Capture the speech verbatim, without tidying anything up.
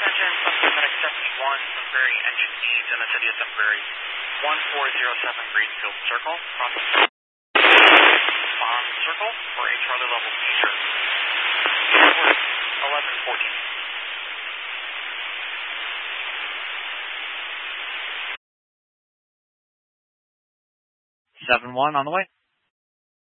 attention, Medic seventy-one, Sunbury engine needs in the city of Sunbury, one four zero seven Greenfield Circle, crossing Bond Circle for a Charlie level future. eleven fourteen. seven one on the way.